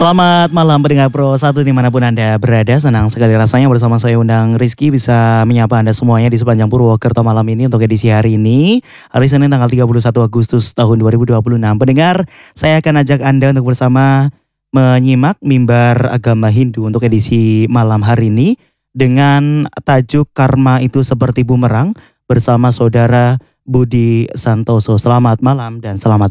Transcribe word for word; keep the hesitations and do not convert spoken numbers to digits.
Selamat malam pendengar Pro satu dimanapun Anda berada. Senang sekali rasanya bersama saya undang Rizky bisa menyapa Anda semuanya di sepanjang Purwokerto malam ini untuk edisi hari ini. Hari Senin tanggal tiga puluh satu Agustus tahun dua ribu dua puluh enam. Pendengar, saya akan ajak Anda untuk bersama menyimak mimbar agama Hindu untuk edisi malam hari ini dengan tajuk Karma Itu Seperti Bumerang bersama saudara Budi Santoso. Selamat malam dan selamat